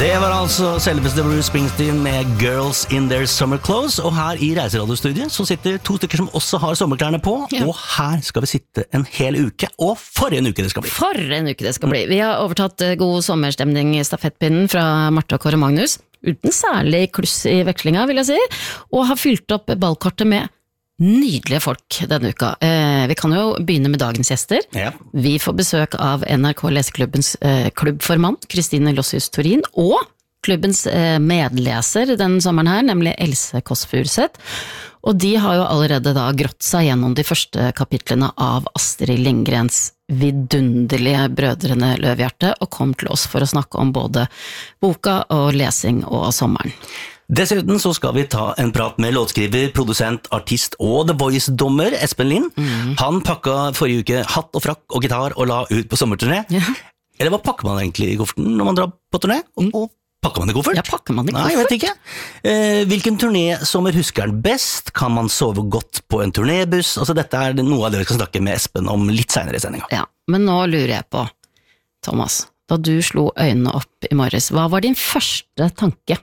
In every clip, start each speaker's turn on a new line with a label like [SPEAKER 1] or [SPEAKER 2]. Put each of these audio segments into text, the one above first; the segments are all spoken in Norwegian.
[SPEAKER 1] Det var altså selveste Bruce Springsteen med Girls in Their Summer Clothes, og her i Reiseradiostudiet så sitter to stykker som også har sommerklærne på, og her skal vi sitte en hel uke, og for en uke det skal bli.
[SPEAKER 2] For en uke det skal bli. Vi har overtatt god sommerstemning i stafettpinnen fra Marte og Kåre Magnus, uten særlig kluss i vekslinga, vil jeg si, og har fylt opp ballkortet med nydelige folk denne uka. Vi kan jo begynne med dagens gjester. Ja. Vi får besøk av NRK Leseklubbens klubbformann, Kristine Lossius Torin, og klubbens medleser den sommeren her, nemlig Else Kåss Furuseth. Og de har jo allerede da grått seg gjennom de første kapitlene av Astrid Lindgrens vidunderlige Brødrene Løvehjerte, og kom til oss for å snakke om både boka og lesing og sommeren.
[SPEAKER 1] Dessuten så skal vi ta en prat med låtskriver, produsent, artist og The Voice-dommer Espen Lind. Han pakka forrige uke hatt og frakk og gitar og la ut på sommerturné. Eller hva pakker man egentlig i kofferten når man drar på turné? Og pakker man i koffert?
[SPEAKER 2] Ja, pakker man i koffert?
[SPEAKER 1] Nei, jeg vet ikke. Hvilken turné-sommer husker den best? Kan man sove godt på en turnébuss? Altså, dette er noe av det vi skal snakke med Espen om litt senere i sendinga.
[SPEAKER 2] Ja, men nå lurer jeg på, Thomas, da du slo øynene opp i morges, hva var din første tanke?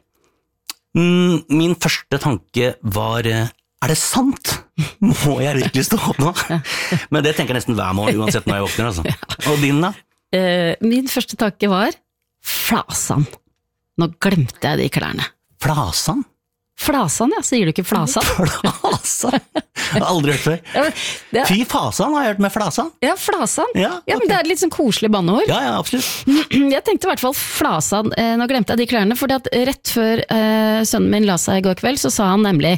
[SPEAKER 1] Min første tanke var, er det sant? Må jeg virkelig stå opp nå? Men det tenker jeg nesten hver morgen, uansett når jeg våkner, altså. Og din da?
[SPEAKER 2] Min første tanke var, flasan. Nå glemte jeg de klærne.
[SPEAKER 1] Flasan?
[SPEAKER 2] Flasan, ja, sier du ikke flasan?
[SPEAKER 1] Flasan? Jeg har aldri hørt før. Fy fasan har jeg hørt med flasan.
[SPEAKER 2] Ja, flasan.
[SPEAKER 1] Ja,
[SPEAKER 2] men det er litt sånn koselig banneord.
[SPEAKER 1] Ja, absolutt.
[SPEAKER 2] Jeg tenkte i hvert fall flasan, nå glemte jeg de klærne, fordi at rett før sønnen min la seg i går kveld, så sa han nemlig,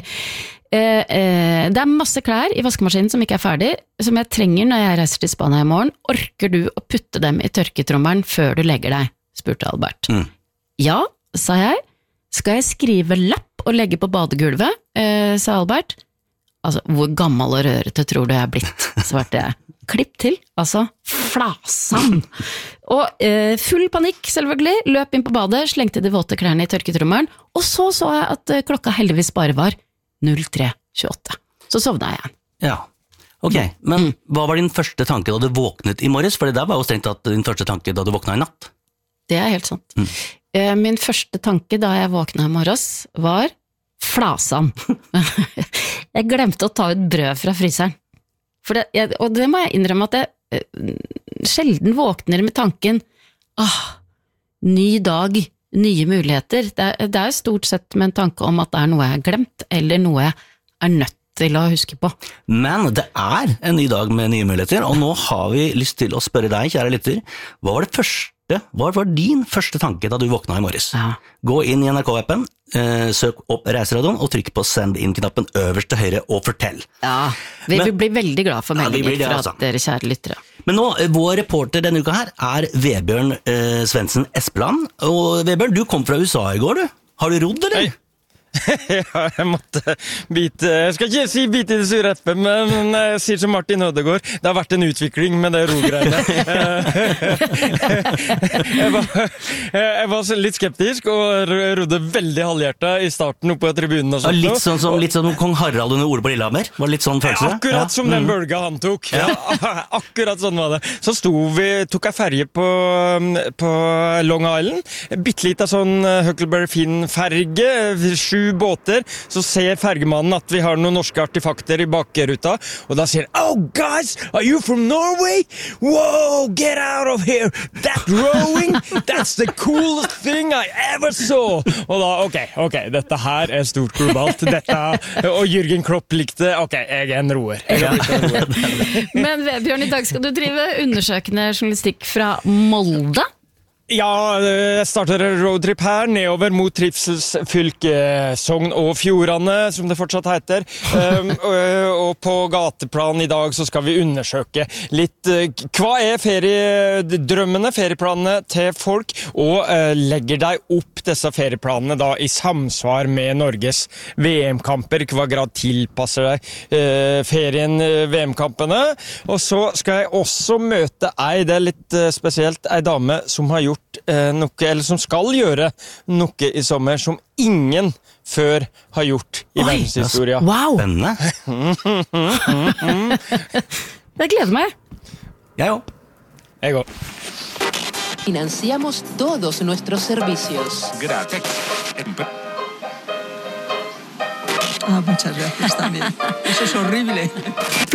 [SPEAKER 2] det er masse klær i vaskemaskinen som ikke er ferdig, som jeg trenger når jeg reiser til Spania i morgen. Orker du å putte dem i tørketrommelen før du legger deg? Spurte Albert. Ja, sa jeg. Skal jeg skrive lapp og legge på badegulvet, sa Albert. Altså, hvor gammel og rørete tror du jeg er blitt, svarte jeg. Klipp til, altså, flasan. Og full panikk, selvfølgelig, løp inn på badet, slengte de våte klærne i tørketrommelen, og så jeg at klokka heldigvis bare var 03:28. Så sovna jeg igjen.
[SPEAKER 1] Ja, ok, men hva var din første tanke da du våknet i morges? For det der var jo strengt tatt din første tanke da du våkna i natt.
[SPEAKER 2] Det er helt sant. Min første tanke da jeg våkna i morges var flasan. Jeg glemte å ta ut brød fra fryseren. Og det må jeg innrømme at jeg sjelden våkner med tanken ny dag, nye muligheter. Det er stort sett med en tanke om at det er noe jeg har glemt, eller noe jeg er nødt til å huske på. Men
[SPEAKER 1] det er en ny dag med nye muligheter, og nå har vi lyst til å spørre deg, kjære lytter, hva var din første tanke da du våkna i morges? Ja. Gå inn i NRK-appen, søk opp Reiseradioen og trykk på send inn-knappen øverst til høyre og fortell. Ja, vi blir veldig glad for meldinger fra dere kjære lyttere. Men nå, vår reporter denne uka her er Vebjørn Svendsen Espeland. Og Vebjørn, du kom fra USA i går, du. Har du rodd, eller?
[SPEAKER 3] Hei. Ja, jeg måtte bite. Jeg skal ikke si bite i det sure eple, men jeg sier som Martin Ødegaard, det har vært en utvikling med det rogreiene. Jeg var litt skeptisk og rodde veldig halvhjertet i starten oppe på tribunen og sånt.
[SPEAKER 1] Litt sånn Kong Harald under Ole på Lillehammer. Var det litt sånn følelse?
[SPEAKER 3] Akkurat som den bølga han tok. Ja, akkurat sånn var det. Så tok jeg ferje på Long Island. Bittelita sånn Huckleberry Finn-ferge, 7 båter, så ser fergemannen at vi har noen norske artefakter i bakruta, og da sier han, "Oh guys, are you from Norway? Whoa, get out of here! That rowing, that's the coolest thing I ever saw!" Og da, ok, dette her er stort globalt. Og Jürgen Klopp likte, jeg er en roer.
[SPEAKER 2] Men Vebjørn, i dag skal du drive undersøkende journalistikk fra Molde?
[SPEAKER 3] Ja, jeg starter en roadtrip her, nedover mot trivselsfylke Sogn og Fjordane, som det fortsatt heter. Og på gateplan i dag så skal vi undersøke litt hva er feriedrømmene, ferieplanene til folk, og legger deg opp disse ferieplanene da i samsvar med Norges VM-kamper, hva grad tilpasser deg ferien VM-kampene. Og så skal jeg også møte det er litt spesielt, ei dame som har gjort noe, eller som skal gjøre noe i sommer som ingen før har gjort i verdenshistorien.
[SPEAKER 2] Wow!
[SPEAKER 1] Spennende.
[SPEAKER 2] Det gleder meg.
[SPEAKER 1] Jeg òg.
[SPEAKER 4] financiamos todos nuestros servicios.
[SPEAKER 5] Gracias.
[SPEAKER 6] Muchas gracias también. Eso es horrible.